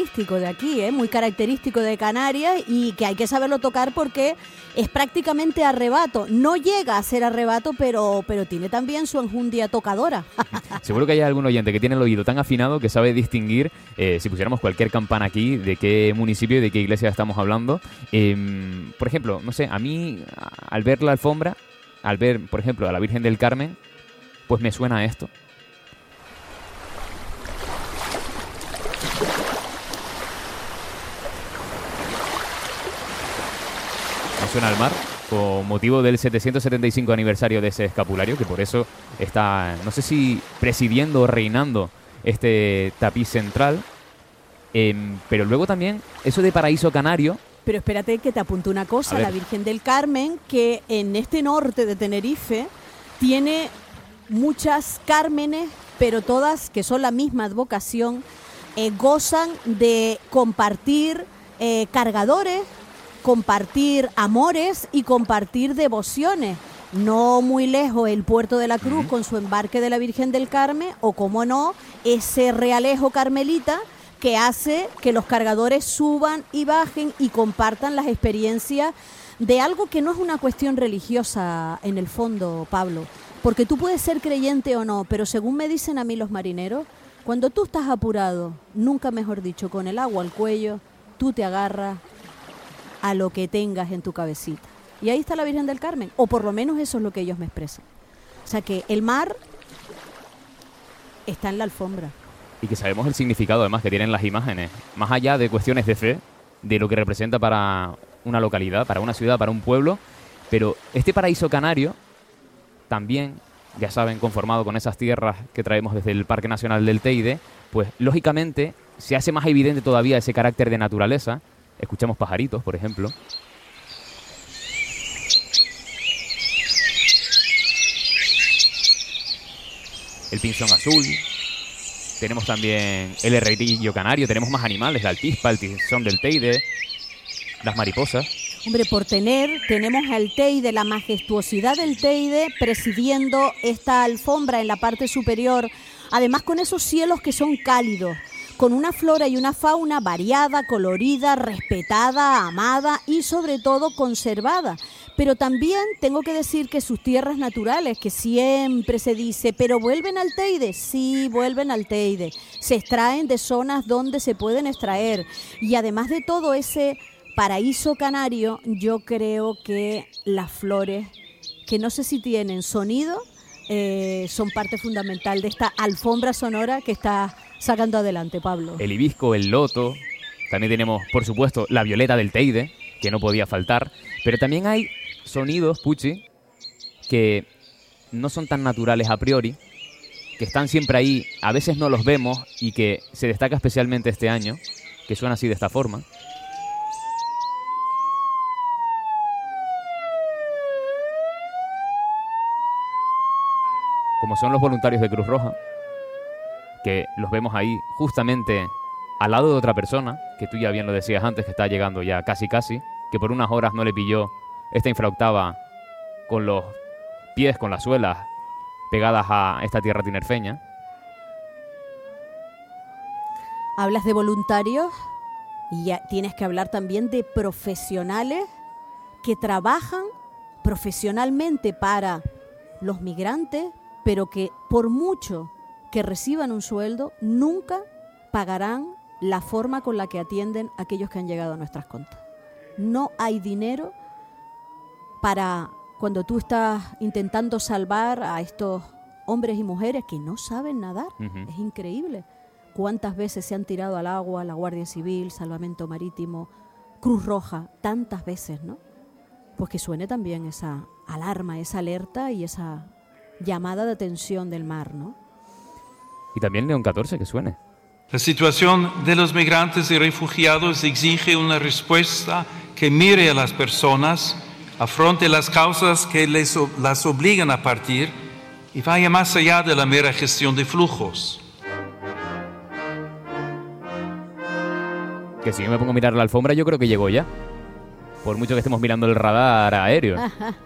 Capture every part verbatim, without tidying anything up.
característico de aquí, ¿eh? Muy característico de Canarias y que hay que saberlo tocar porque es prácticamente arrebato. No llega a ser arrebato, pero, pero tiene también su enjundia tocadora. Seguro que hay algún oyente que tiene el oído tan afinado que sabe distinguir, eh, si pusiéramos cualquier campana aquí, de qué municipio y de qué iglesia estamos hablando. Eh, por ejemplo, no sé, a mí, al ver la alfombra, al ver, por ejemplo, a la Virgen del Carmen, pues me suena a esto. Me suena al mar, con motivo del setecientos setenta y cinco aniversario de ese escapulario, que por eso está, no sé si presidiendo o reinando este tapiz central. Eh, pero luego también, eso de paraíso canario. Pero espérate que te apunto una cosa, la Virgen del Carmen, que en este norte de Tenerife tiene muchas cármenes, pero todas que son la misma advocación, eh, gozan de compartir eh, cargadores, compartir amores y compartir devociones. No muy lejos el Puerto de la Cruz, uh-huh, con su embarque de la Virgen del Carmen, o como no, ese realejo carmelita que hace que los cargadores suban y bajen y compartan las experiencias de algo que no es una cuestión religiosa en el fondo, Pablo, porque tú puedes ser creyente o no, pero según me dicen a mí los marineros, cuando tú estás apurado, nunca mejor dicho, con el agua al cuello, tú te agarras a lo que tengas en tu cabecita. Y ahí está la Virgen del Carmen, o por lo menos eso es lo que ellos me expresan. O sea que el mar está en la alfombra. Y que sabemos el significado además que tienen las imágenes, más allá de cuestiones de fe, de lo que representa para una localidad, para una ciudad, para un pueblo. Pero este paraíso canario, también, ya saben, conformado con esas tierras que traemos desde el Parque Nacional del Teide, pues lógicamente se hace más evidente todavía ese carácter de naturaleza. Escuchamos pajaritos, por ejemplo. El pinzón azul. Tenemos también el herrerillo canario, tenemos más animales, la altispa, el tizón del Teide, las mariposas. Hombre, por tener, tenemos al Teide, la majestuosidad del Teide presidiendo esta alfombra en la parte superior, además con esos cielos que son cálidos, con una flora y una fauna variada, colorida, respetada, amada y sobre todo conservada. Pero también tengo que decir que sus tierras naturales, que siempre se dice, ¿pero vuelven al Teide? Sí, vuelven al Teide. Se extraen de zonas donde se pueden extraer. Y además de todo ese paraíso canario, yo creo que las flores, que no sé si tienen sonido, eh, son parte fundamental de esta alfombra sonora que está sacando adelante, Pablo. El hibisco, el loto, también tenemos, por supuesto, la violeta del Teide, que no podía faltar, pero también hay sonidos, Puchi, que no son tan naturales a priori, que están siempre ahí, a veces no los vemos y que se destaca especialmente este año, que suena así de esta forma. Como son los voluntarios de Cruz Roja, que los vemos ahí justamente al lado de otra persona, que tú ya bien lo decías antes, que está llegando ya casi casi, que por unas horas no le pilló esta infraoctava con los pies, con las suelas pegadas a esta tierra tinerfeña. Hablas de voluntarios y ya tienes que hablar también de profesionales que trabajan profesionalmente para los migrantes, pero que por mucho que reciban un sueldo, nunca pagarán la forma con la que atienden a aquellos que han llegado a nuestras contas. No hay dinero para cuando tú estás intentando salvar a estos hombres y mujeres que no saben nadar. Uh-huh. Es increíble cuántas veces se han tirado al agua la Guardia Civil, Salvamento Marítimo, Cruz Roja, tantas veces, ¿no? Pues que suene también esa alarma, esa alerta y esa llamada de atención del mar, ¿no? Y también León catorce, que suene. La situación de los migrantes y refugiados exige una respuesta que mire a las personas, afronte las causas que les, las obligan a partir y vaya más allá de la mera gestión de flujos. Que si yo me pongo a mirar la alfombra, yo creo que llegó ya. Por mucho que estemos mirando el radar aéreo.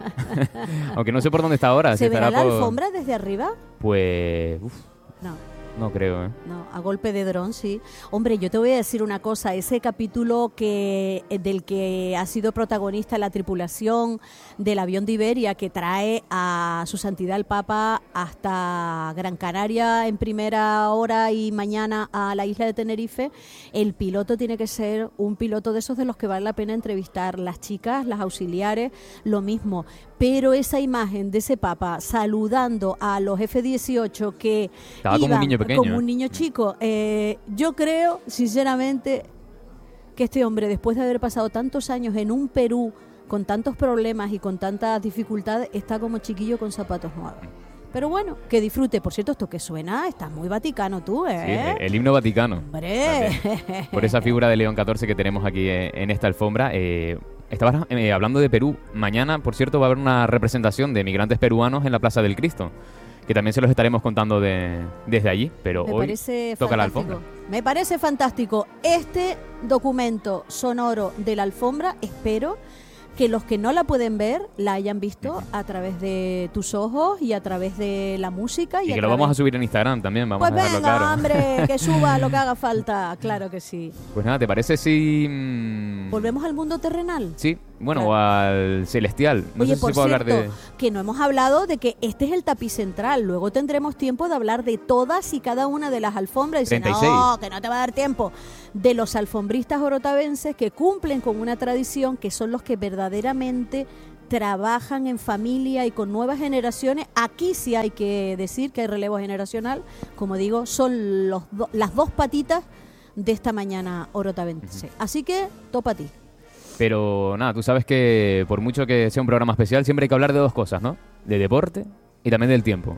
Aunque no sé por dónde está ahora. ¿Se si verá la por... alfombra desde arriba? Pues... Uf. No. No creo, ¿eh? No, a golpe de dron, sí. Hombre, yo te voy a decir una cosa, ese capítulo que del que ha sido protagonista la tripulación del avión de Iberia, que trae a su santidad el Papa hasta Gran Canaria en primera hora y mañana a la isla de Tenerife, el piloto tiene que ser un piloto de esos de los que vale la pena entrevistar. Las chicas, las auxiliares, lo mismo. Pero esa imagen de ese Papa saludando a los F dieciocho que estaba iban como un niño pequeño, como un niño chico, eh, yo creo, sinceramente, que este hombre, después de haber pasado tantos años en un Perú con tantos problemas y con tantas dificultades, está como chiquillo con zapatos nuevos. Pero bueno, que disfrute. Por cierto, esto que suena, estás muy vaticano tú, ¿eh? Sí, el, el himno vaticano. ¡Hombre! Por esa figura de León catorce que tenemos aquí eh, en esta alfombra. Eh, estabas eh, hablando de Perú. Mañana, por cierto, va a haber una representación de migrantes peruanos en la Plaza del Cristo, que también se los estaremos contando de, desde allí, pero Me hoy parece toca la fantástico. alfombra. Me parece fantástico. Este documento sonoro de la alfombra, espero que los que no la pueden ver la hayan visto a través de tus ojos y a través de la música. Y, Y a que lo través... vamos a subir en Instagram también, vamos Pues a dejarlo venga, claro. hombre, que suba lo que haga falta, claro que sí. Pues nada, ¿te parece si...? mmm, ¿Volvemos al mundo terrenal? Sí, bueno, Claro. o al celestial. No Oye, sé si por se puede cierto, hablar de... que no hemos hablado de que este es el tapiz central. Luego tendremos tiempo de hablar de todas y cada una de las alfombras. Y dicen, treinta y seis. no, que no te va a dar tiempo. De los alfombristas orotavenses que cumplen con una tradición, que son los que verdaderamente trabajan en familia y con nuevas generaciones. Aquí sí hay que decir que hay relevo generacional. Como digo, son los do- las dos patitas de esta mañana orotavense. Así que, topa a ti. Pero nada, tú sabes que por mucho que sea un programa especial, siempre hay que hablar de dos cosas, ¿no? De deporte y también del tiempo.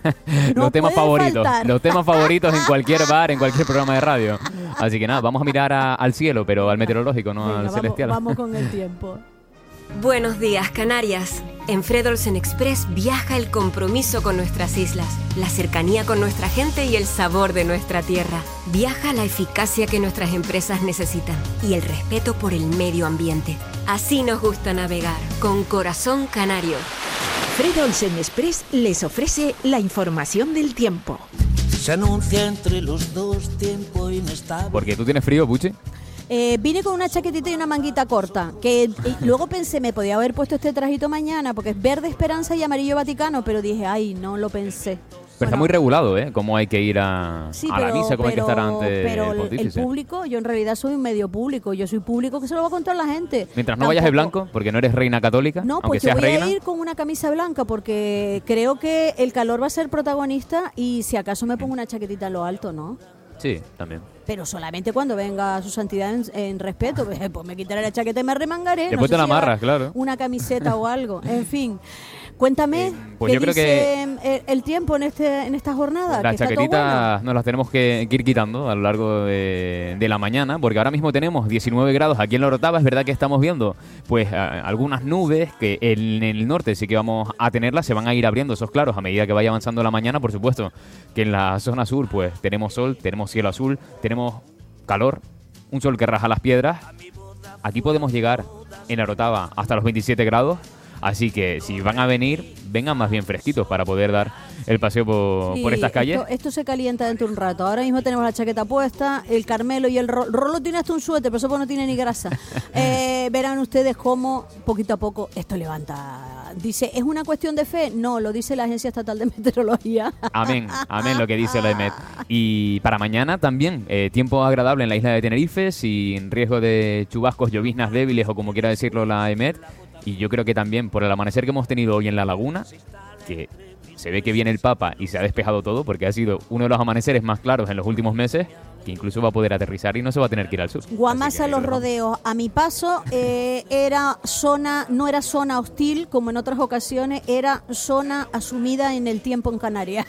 No los temas puede favoritos. faltar. Los temas favoritos en cualquier bar, en cualquier programa de radio. Así que nada, vamos a mirar a- al cielo, pero al meteorológico, no Venga, al vamos, celestial. vamos con el tiempo. Buenos días, Canarias. En Fred Olsen Express viaja el compromiso con nuestras islas, la cercanía con nuestra gente y el sabor de nuestra tierra. Viaja la eficacia que nuestras empresas necesitan y el respeto por el medio ambiente. Así nos gusta navegar, con corazón canario. Fred Olsen Express les ofrece la información del tiempo. Se anuncia entre los dos tiempo inestable. Porque tú tienes frío, Puchi. Eh, vine con una chaquetita y una manguita corta, que y luego pensé, me podía haber puesto este trajito mañana, porque es verde Esperanza y amarillo Vaticano, pero dije, ay, no lo pensé. Pero está Bueno, muy regulado, ¿eh? Cómo hay que ir a, sí, a pero, la misa, cómo hay que estar pero- ante pero el el, el pontífice. público, yo en realidad soy un medio público, yo soy público que se lo va a contar la gente. Mientras no vayas de Tampoco- blanco, porque no eres reina católica, No, aunque pues yo seas voy reina. a ir con una camisa blanca porque creo que el calor va a ser protagonista y si acaso me pongo una chaquetita en lo alto, ¿no? Sí, también. Pero solamente cuando venga su santidad en, en respeto, pues, pues me quitaré la chaqueta y me remangaré. Después sé te la si llevar amarras, claro. Una camiseta o algo, en fin. Cuéntame, Eh, pues ¿qué yo creo dice el, el tiempo en este en esta jornada? Las ¿Que está todo chaquetitas bueno? nos las tenemos que, que ir quitando a lo largo de, de la mañana, porque ahora mismo tenemos diecinueve grados aquí en la Orotava. Es verdad que estamos viendo pues a- algunas nubes que en el norte sí que vamos a tenerlas, se van a ir abriendo esos claros a medida que vaya avanzando la mañana. Por supuesto que en la zona sur pues tenemos sol, tenemos cielo azul, tenemos calor, un sol que raja las piedras. Aquí podemos llegar en la Orotava hasta los veintisiete grados. Así que si van a venir, vengan más bien fresquitos para poder dar el paseo por, Sí, por estas calles. Esto, esto se calienta dentro de un rato. Ahora mismo tenemos la chaqueta puesta, el Carmelo y el Rolo. Rolo tiene hasta un suéter, pero eso pues no tiene ni grasa. Eh, verán ustedes cómo poquito a poco esto levanta. Dice, ¿es una cuestión de fe? No, lo dice la Agencia Estatal de Meteorología. Amén, amén lo que dice la E M E T. Y para mañana también, eh, tiempo agradable en la isla de Tenerife, sin riesgo de chubascos, lloviznas débiles o como quiera decirlo la E M E T. Y yo creo que también por el amanecer que hemos tenido hoy en la laguna, que se ve que viene el Papa y se ha despejado todo, porque ha sido uno de los amaneceres más claros en los últimos meses, que incluso va a poder aterrizar y no se va a tener que ir al sur. Así que Guamasa ahí los lo dejamos. rodeos. A mi paso eh, era zona, no era zona hostil como en otras ocasiones, era zona asumida en el tiempo en Canarias.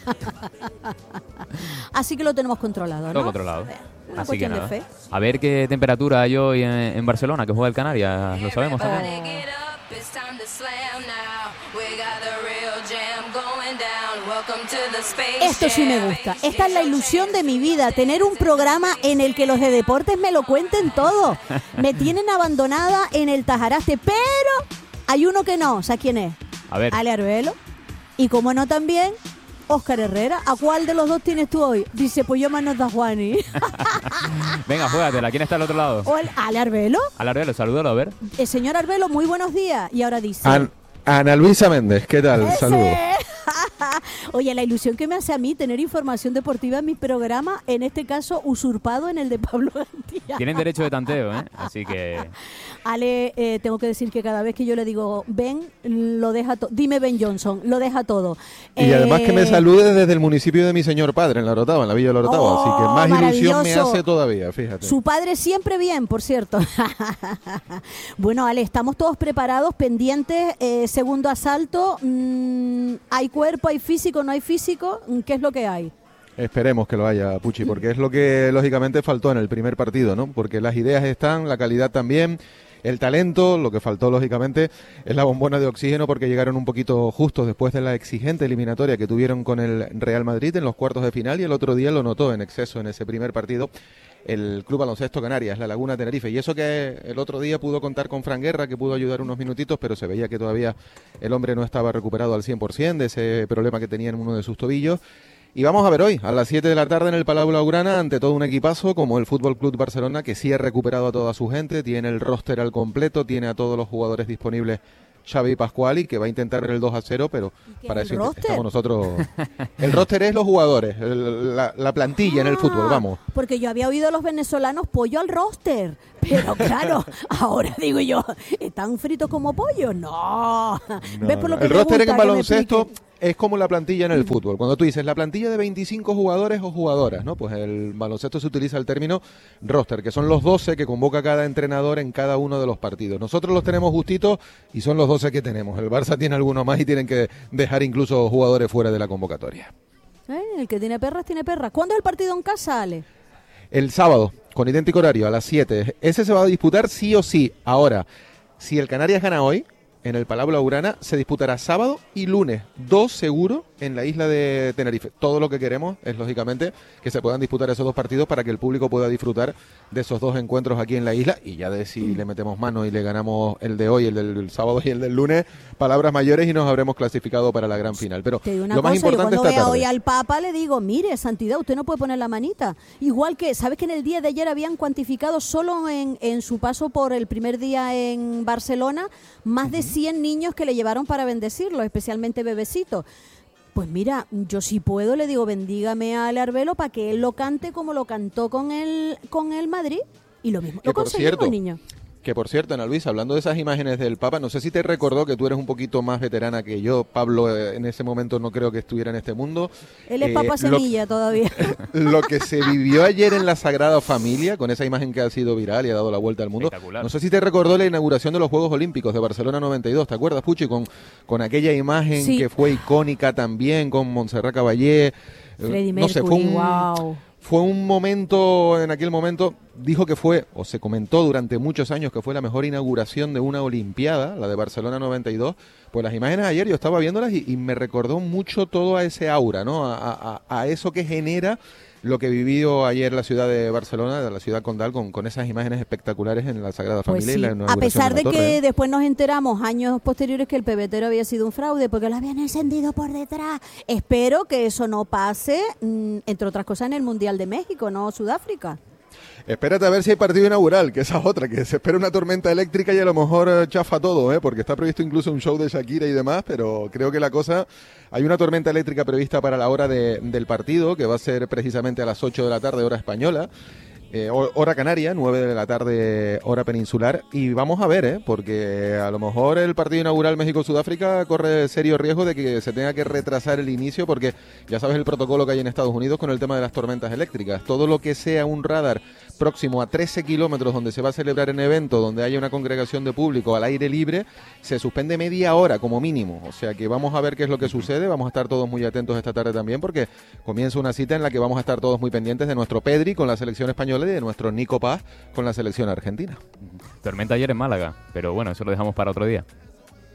Así que lo tenemos controlado, ¿no? Todo controlado. Una Así que cuestión de nada. fe. A ver qué temperatura hay hoy en, en Barcelona, que juega el Canarias, lo sabemos también. Esto sí me gusta. Esta es la ilusión de mi vida, tener un programa en el que los de deportes me lo cuenten todo. Me tienen abandonada en el Tajaraste, pero hay uno que no. ¿Sabes quién es? A ver. Ale Arbelo. Y como no también, Óscar Herrera. ¿A cuál de los dos tienes tú hoy? Dice, pues yo manos da Juani. Venga, juégatela. ¿Quién está al otro lado? ¿O el Ale Arbelo? Ale Arbelo, salúdalo, a ver. El señor Arbelo, muy buenos días. Y ahora dice... An- Ana Luisa Méndez, ¿qué tal? ¡Ese! Saludos. Oye, la ilusión que me hace a mí tener información deportiva en mi programa, en este caso usurpado en el de Pablo Gantía. Tienen derecho de tanteo, ¿eh? Así que... Ale, eh, tengo que decir que cada vez que yo le digo Ben, lo deja todo. Dime Ben Johnson, lo deja todo. Y Eh, además que me salude desde el municipio de mi señor padre, en La Orotava, en la Villa de La Orotava. Oh, así que más ilusión me maravilloso. hace todavía, fíjate. Su padre siempre bien, por cierto. Bueno, Ale, estamos todos preparados, pendientes. Eh, segundo asalto. Mm, ¿Hay cuerpo, hay físico, no hay físico? ¿Qué es lo que hay? Esperemos que lo haya, Puchi, porque es lo que lógicamente faltó en el primer partido, ¿no? Porque las ideas están, la calidad también, el talento, lo que faltó lógicamente es la bombona de oxígeno porque llegaron un poquito justos después de la exigente eliminatoria que tuvieron con el Real Madrid en los cuartos de final y el otro día lo notó en exceso en ese primer partido el Club Baloncesto Canarias, la Laguna Tenerife. Y eso que el otro día pudo contar con Fran Guerra, que pudo ayudar unos minutitos, pero se veía que todavía el hombre no estaba recuperado al cien por ciento de ese problema que tenía en uno de sus tobillos. Y vamos a ver hoy, a las siete de la tarde en el Palau Blaugrana, ante todo un equipazo como el Fútbol Club Barcelona, que sí ha recuperado a toda su gente, tiene el roster al completo, tiene a todos los jugadores disponibles, Xavi Pascuali, que va a intentar el dos a cero, pero para el eso roster? estamos nosotros. El roster es los jugadores, el- la, la plantilla en el fútbol, vamos. Porque yo había oído a los venezolanos pollo al roster. Pero claro, ahora digo yo, ¿están fritos como pollo? No. ¿Ves por lo que el me roster gusta en que me baloncesto expliquen? es como la plantilla en el fútbol. Cuando tú dices la plantilla de veinticinco jugadores o jugadoras, ¿no? Pues el baloncesto se utiliza el término roster, que son los doce que convoca cada entrenador en cada uno de los partidos. Nosotros los tenemos justitos y son los doce que tenemos. El Barça tiene alguno más y tienen que dejar incluso jugadores fuera de la convocatoria. ¿Eh? El que tiene perras, tiene perras. ¿Cuándo es el partido en casa, Ale? El sábado, con idéntico horario, a las siete. Ese se va a disputar sí o sí. Ahora, si el Canarias gana hoy, en el Palau Blaugrana, se disputará sábado y lunes, dos seguro, en la isla de Tenerife. Todo lo que queremos es, lógicamente, que se puedan disputar esos dos partidos para que el público pueda disfrutar de esos dos encuentros aquí en la isla. Y ya de si le metemos mano y le ganamos el de hoy, el del sábado y el del lunes, palabras mayores y nos habremos clasificado para la gran final. Pero Te digo una lo más cosa, yo importante cuando esta vea tarde. hoy al Papa le digo, mire, Santidad, usted no puede poner la manita. Igual que, ¿sabes que en el día de ayer habían cuantificado solo en, en su paso por el primer día en Barcelona más de cien niños que le llevaron para bendecirlo, especialmente bebecitos? Pues mira, yo si puedo le digo, bendígame a Ale Arbelo para que él lo cante como lo cantó con el, con el Madrid. Y lo mismo, Que lo por conseguimos, cierto, niño. Que por cierto, Ana Luisa, hablando de esas imágenes del Papa, no sé si te recordó que tú eres un poquito más veterana que yo. Pablo eh, en ese momento no creo que estuviera en este mundo. Él es Eh, Papa lo- Semilla todavía. Lo que se vivió ayer en la Sagrada Familia, con esa imagen que ha sido viral y ha dado la vuelta al mundo. Espectacular. No sé si te recordó la inauguración de los Juegos Olímpicos de Barcelona noventa y dos, ¿te acuerdas, Puchi? Con, con aquella imagen Sí. que fue icónica también, con Montserrat Caballé. Eh, Freddie no sé, fue Mercury, un, wow. fue un momento, en aquel momento, dijo que fue, o se comentó durante muchos años que fue la mejor inauguración de una Olimpiada, la de Barcelona noventa y dos. Pues las imágenes ayer yo estaba viéndolas y, y me recordó mucho todo a ese aura, ¿no? A, a- a eso que genera lo que vivió ayer la ciudad de Barcelona, la ciudad condal, con, con esas imágenes espectaculares en la Sagrada Pues Familia sí. y la A inauguración pesar de de la torre, que ¿eh? después nos enteramos años posteriores que el pebetero había sido un fraude porque lo habían encendido por detrás. Espero que eso no pase, mm, entre otras cosas, en el Mundial de México, no Sudáfrica. Espérate a ver si hay partido inaugural, que esa es otra, que se espera una tormenta eléctrica y a lo mejor eh, chafa todo, ¿eh? Porque está previsto incluso un show de Shakira y demás, pero creo que la cosa... Hay una tormenta eléctrica prevista para la hora de- del partido, que va a ser precisamente a las ocho de la tarde, hora española. Eh, ho- hora canaria, nueve de la tarde, hora peninsular. Y vamos a ver, ¿eh? Porque a lo mejor el partido inaugural México-Sudáfrica corre serio riesgo de que se tenga que retrasar el inicio, porque ya sabes el protocolo que hay en Estados Unidos con el tema de las tormentas eléctricas. Todo lo que sea un radar próximo a trece kilómetros donde se va a celebrar un evento, donde haya una congregación de público al aire libre, se suspende media hora como mínimo. O sea que vamos a ver qué es lo que sucede. Vamos a estar todos muy atentos esta tarde también, porque comienza una cita en la que vamos a estar todos muy pendientes de nuestro Pedri con la selección española y de nuestro Nico Paz con la selección argentina. Tormenta ayer en Málaga, pero bueno, eso lo dejamos para otro día.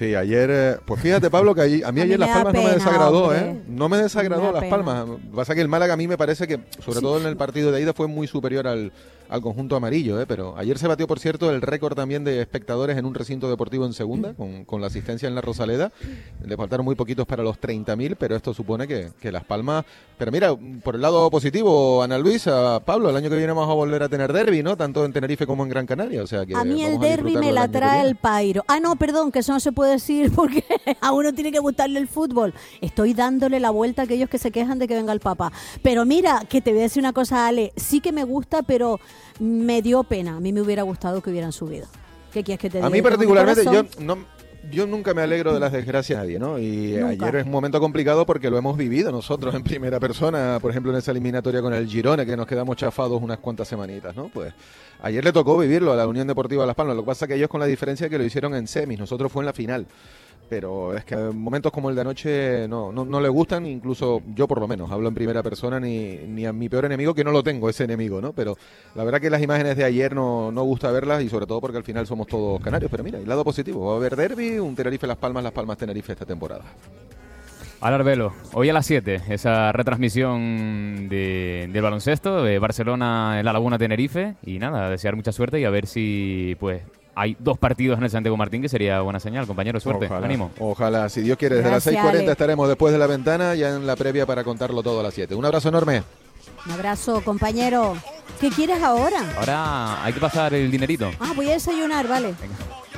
Sí, ayer, eh, pues fíjate, Pablo, que allí, a mí A ayer mí Las me da Palmas no me pena, desagradó, hombre. ¿eh? No me desagradó Me da Las pena. Palmas. Lo que pasa que el Málaga a mí me parece que, sobre Sí. todo en el partido de ida, fue muy superior al, al conjunto amarillo, ¿eh? Pero ayer se batió, por cierto, el récord también de espectadores en un recinto deportivo en segunda, con, con la asistencia en la Rosaleda. Le faltaron muy poquitos para los treinta mil, pero esto supone que, que Las Palmas... Pero mira, por el lado positivo, Ana Luisa, Pablo, el año que viene vamos a volver a tener derbi, ¿no? Tanto en Tenerife como en Gran Canaria, o sea que A mí el vamos a derbi disfrutarlo me el la año que trae viene. el pairo. Ah, no, perdón, que eso no se puede decir porque a uno tiene que gustarle el fútbol. Estoy dándole la vuelta a aquellos que se quejan de que venga el Papa. Pero mira, que te voy a decir una cosa, Ale. Sí que me gusta, pero me dio pena. A mí me hubiera gustado que hubieran subido. ¿Qué quieres que te diga? A mí Tengo mi particularmente, yo corazón. no, yo nunca me alegro de las desgracias de nadie, ¿no? Y Nunca. ayer es un momento complicado porque lo hemos vivido nosotros en primera persona, por ejemplo en esa eliminatoria con el Girona, que nos quedamos chafados unas cuantas semanitas, ¿no? Pues ayer le tocó vivirlo a la Unión Deportiva Las Palmas, lo que pasa es que ellos con la diferencia que lo hicieron en semis, nosotros fue en la final. Pero es que momentos como el de anoche no, no, no le gustan, incluso yo por lo menos, hablo en primera persona, ni, ni a mi peor enemigo, que no lo tengo, ese enemigo, ¿no? Pero la verdad que las imágenes de ayer no, no gusta verlas y sobre todo porque al final somos todos canarios. Pero mira, el lado positivo, va a haber derbi, un Tenerife-Las Palmas, Las Palmas-Tenerife esta temporada. Ahora, Arbelo, hoy a las siete, esa retransmisión de, del baloncesto de Barcelona en la Laguna Tenerife. Y nada, desear mucha suerte y a ver si pues hay dos partidos en el Santiago Martín, que sería buena señal, compañero. Suerte, Ojalá, ánimo. Ojalá, si Dios quiere, desde Gracias, las seis cuarenta Ale. estaremos después de la ventana, ya en la previa para contarlo todo a las siete. Un abrazo enorme. Un abrazo, compañero. ¿Qué quieres ahora? Ahora hay que pasar el dinerito. Ah, voy a desayunar, vale. Venga.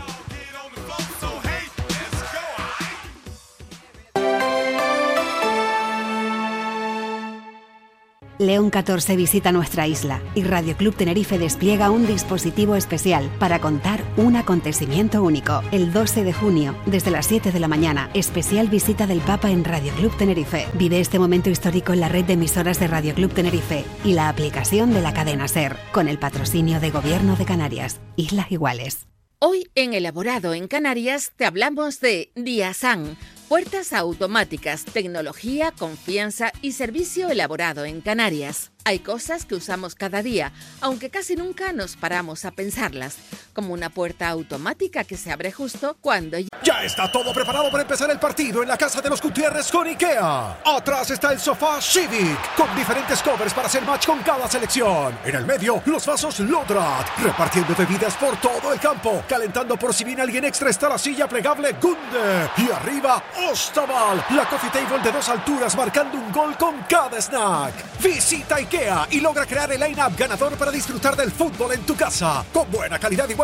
León catorce visita nuestra isla y Radio Club Tenerife despliega un dispositivo especial para contar un acontecimiento único. El doce de junio, desde las siete de la mañana, especial visita del Papa en Radio Club Tenerife. Vive este momento histórico en la red de emisoras de Radio Club Tenerife y la aplicación de la cadena SER, con el patrocinio de Gobierno de Canarias. Islas Iguales. Hoy en Elaborado en Canarias te hablamos de Diasan, puertas automáticas, tecnología, confianza y servicio elaborado en Canarias. Hay cosas que usamos cada día, aunque casi nunca nos paramos a pensarlas, como una puerta automática que se abre justo cuando... Ya está todo preparado para empezar el partido en la Casa de los Gutiérrez con IKEA. Atrás está el sofá Civic, con diferentes covers para hacer match con cada selección. En el medio, los vasos Lodrat, repartiendo bebidas por todo el campo. Calentando por si viene alguien extra está la silla plegable Gunde. Y arriba, Ostaval, la coffee table de dos alturas marcando un gol con cada snack. Visita IKEA y logra crear el line-up ganador para disfrutar del fútbol en tu casa. Con buena calidad y buen